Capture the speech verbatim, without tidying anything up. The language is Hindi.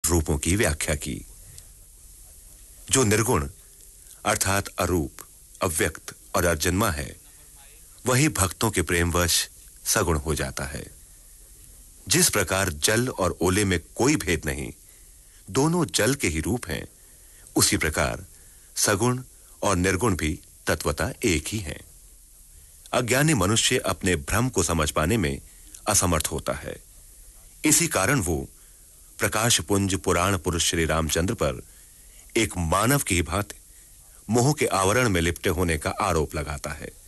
रूपों की व्याख्या की। जो निर्गुण अर्थात अरूप, अव्यक्त और अजन्मा है, वही भक्तों के प्रेमवश सगुण हो जाता है। जिस प्रकार जल और ओले में कोई भेद नहीं, दोनों जल के ही रूप हैं, उसी प्रकार सगुण और निर्गुण भी तत्वतः एक ही हैं। अज्ञानी मनुष्य अपने भ्रम को समझ पाने में असमर्थ होता है। इसी कारण वो प्रकाश पुंज पुराण पुरुष श्री रामचंद्र पर एक मानव की भांति मोह के आवरण में लिपटे होने का आरोप लगाता है।